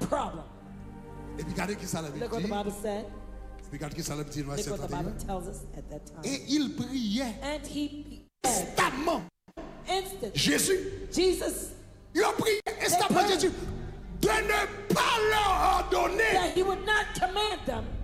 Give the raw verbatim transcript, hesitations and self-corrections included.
problem. Et puis regardez qui ça l'a dit. Look what the Bible said. Et puis regardez qui ça l'a dit. Look what the Bible tells us at that time. Et il priait And he instamment. Instant. Jésus. Jesus. Il a prié instamment Jésus de ne pas leur ordonner. That he would not command them.